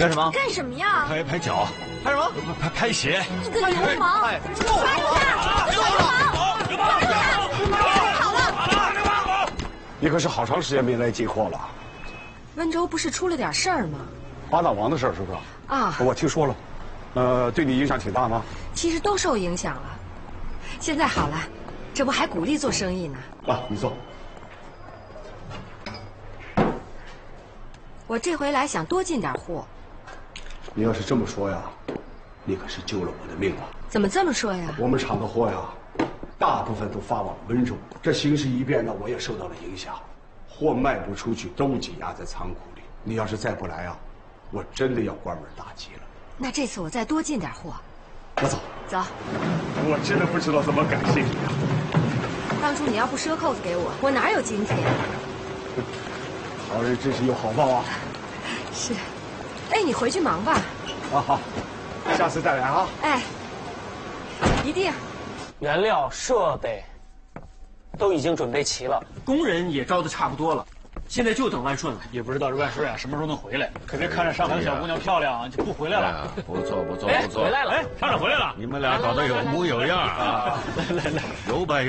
干什么？ 干什么呀？ 拍脚， 拍什么？ 拍鞋。 你个流氓！抓住他！流氓！跑了！ 你可是好长时间没来接货了。 温州不是出了点事儿吗？ 八大王的事儿是不是？ 啊， 我听说了。对你影响挺大吗？ 其实都受影响了。现在好了，这不还鼓励做生意呢。 啊，你坐。 我这回来想多进点货。 你要是这么说呀，你可是救了我的命啊！ 怎么这么说呀？ 我们厂的货呀，大部分都发往温州，这形势一变呢，我也受到了影响，货卖不出去，都挤压在仓库里。你要是再不来啊，我真的要关门大吉了。 那这次我再多进点货。 我走。 走。 我真的不知道怎么感谢你啊！ 当初你要不赊扣子给我，我哪有今天？ 好人真是有好报啊！ 是。哎，你回去忙吧。 啊好，下次再来啊！ 哎，一定。 原料、设备都已经准备齐了， 工人也招的差不多了，现在就等万顺了。 也不知道这万顺啊什么时候能回来，可别看着上海的小姑娘漂亮就不回来了。 不错不错不错， 回来了， 哎，厂长回来了， 你们俩搞得有模有样啊！ 来， 有板